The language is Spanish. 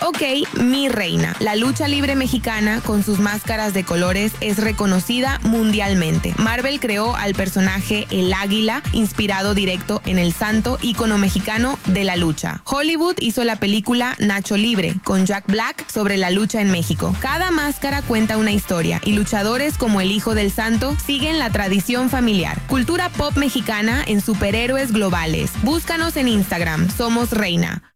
Ok, mi reina. La lucha libre mexicana, con sus máscaras de colores, es reconocida mundialmente. Marvel creó al personaje El Águila, inspirado directo en el santo ícono mexicano de la lucha. Hollywood hizo la película Nacho Libre, con Jack Black, sobre la lucha en México. Cada máscara cuenta una historia, y luchadores como el Hijo del Santo siguen la tradición familiar. Cultura pop mexicana en superhéroes globales. Búscanos en Instagram, Somos Reina.